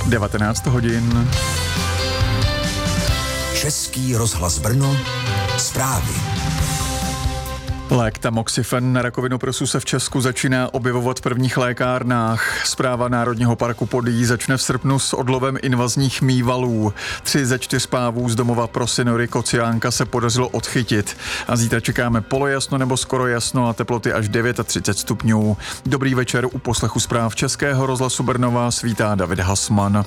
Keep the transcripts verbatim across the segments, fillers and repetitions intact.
devatenáct hodin. Český rozhlas Brno, zprávy. Lék tamoxifen na rakovinu prsu se v Česku začíná objevovat v prvních lékárnách. Správa Národního parku Podyjí začne v srpnu s odlovem invazních mývalů. Tři ze čtyř pávů z domova pro seniory Kociánka se podařilo odchytit. A zítra čekáme polojasno nebo skoro jasno a teploty až třicet devět stupňů. Dobrý večer, u poslechu zpráv Českého rozhlasu Brno vás vítá David Hasman.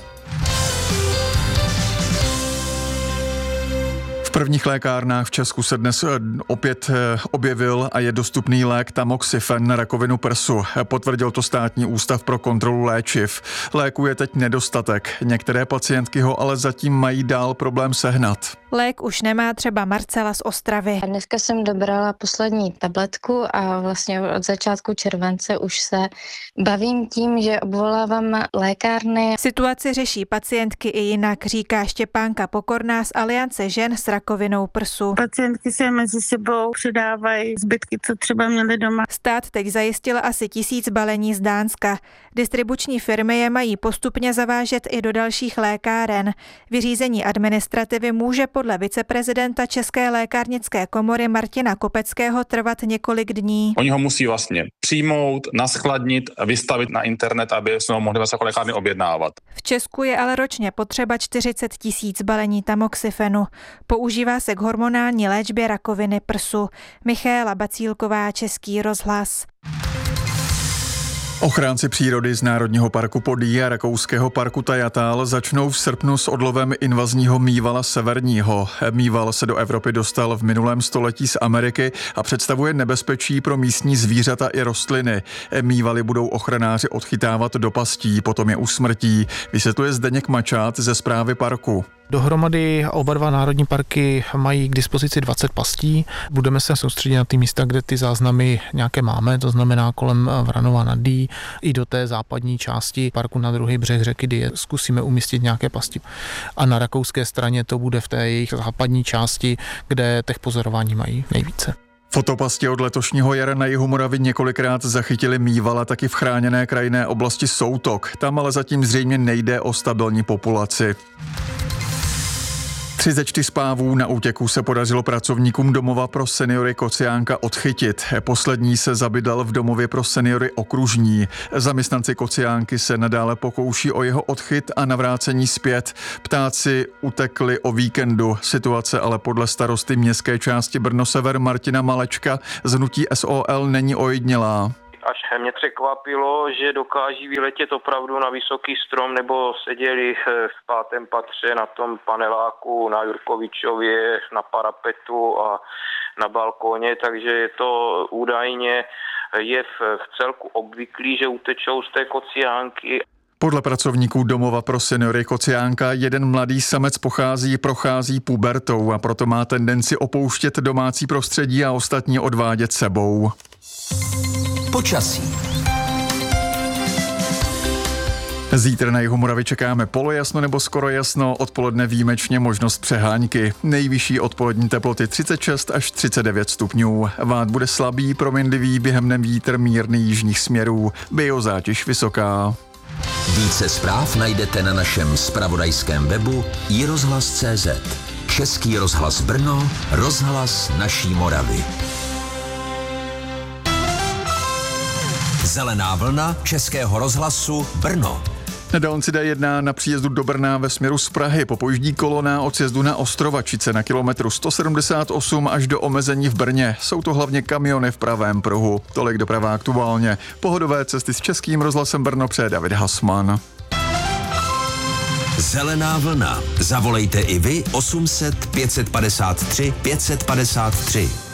V prvních lékárnách v Česku se dnes opět objevil a je dostupný lék tamoxifen na rakovinu prsu. Potvrdil to Státní ústav pro kontrolu léčiv. Léku je teď nedostatek. Některé pacientky ho ale zatím mají dál problém sehnat. Lék už nemá třeba Marcela z Ostravy. Dneska jsem dobrala poslední tabletku a vlastně od začátku července už se bavím tím, že obvolávám lékárny. Situaci řeší pacientky i jinak, říká Štěpánka Pokorná z Aliance žen s rakovinou prsu. Pacientky se mezi sebou předávají zbytky, co třeba měly doma. Stát teď zajistil asi tisíc balení z Dánska. Distribuční firmy je mají postupně zavážet i do dalších lékáren. Vyřízení administrativy může podle viceprezidenta České lékárnické komory Martina Kopeckého trvat několik dní. Oni ho musí vlastně přijmout, naschladnit a vystavit na internet, aby se ho mohli vlastně jako lékárny objednávat. V Česku je ale ročně potřeba čtyřicet tisíc balení tamoxifenu. Používá se k hormonální léčbě rakoviny prsu. Michaela Bacílková, Český rozhlas. Ochránci přírody z Národního parku Podyjí a rakouského parku Tajatál začnou v srpnu s odlovem invazního mývala severního. Mýval se do Evropy dostal v minulém století z Ameriky a představuje nebezpečí pro místní zvířata i rostliny. Mývaly budou ochranáři odchytávat do pastí, potom je usmrtí, vysvětluje Zdeněk Mačát ze správy parku. Dohromady oba dva národní parky mají k dispozici dvacet pastí. Budeme se soustředit na ty místa, kde ty záznamy nějaké máme, to znamená kolem Vranova nad Dý, i do té západní části parku na druhý břeh řeky Dyje zkusíme umístit nějaké pasti. A na rakouské straně to bude v té jejich západní části, kde těch pozorování mají nejvíce. Fotopasti od letošního jara na jihu Moravy několikrát zachytili mývala taky v chráněné krajinné oblasti Soutok. Tam ale zatím zřejmě nejde o stabilní populaci. Tři ze čtyř pávů na útěku se podařilo pracovníkům domova pro seniory Kociánka odchytit. Poslední se zabydlel v domově pro seniory Okružní. Zaměstnanci Kociánky se nadále pokouší o jeho odchyt a navrácení zpět. Ptáci utekli o víkendu. Situace ale podle starosty městské části Brno Sever Martina Malečka z hnutí S O L není ojedinělá. Až mě překvapilo, že dokáží vyletět opravdu na vysoký strom, nebo seděli v pátém patře na tom paneláku na Jurkovičově, na parapetu a na balkóně, takže je to údajně je v, v celku obvyklý, že utečou z té Kociánky. Podle pracovníků domova pro seniory Kociánka jeden mladý samec pochází, prochází pubertou a proto má tendenci opouštět domácí prostředí a ostatní odvádět sebou. Počasí. Zítra na jihu Moravy čekáme polojasno nebo skoro jasno, odpoledne výjimečně možnost přehánky. Nejvyšší odpolední teploty třicet šest až třicet devět stupňů. Vád bude slabý, proměnlivý, během dne vítr mírný jižních směrů. Biozátěž vysoká. Více zpráv najdete na našem zpravodajském webu i rozhlas tečka cé zet. Český rozhlas Brno, rozhlas naší Moravy. Zelená vlna Českého rozhlasu Brno. Na dálnici D jedna na příjezdu do Brna ve směru z Prahy popojíždí kolona od sjezdu na Ostrovačice na kilometru sto sedmdesát osm až do omezení v Brně. Jsou to hlavně kamiony v pravém pruhu. Tolik doprava aktuálně. Pohodové cesty s Českým rozhlasem Brno přeje David Hasman. Zelená vlna. Zavolejte i vy osm set pět set padesát tři pět set padesát tři.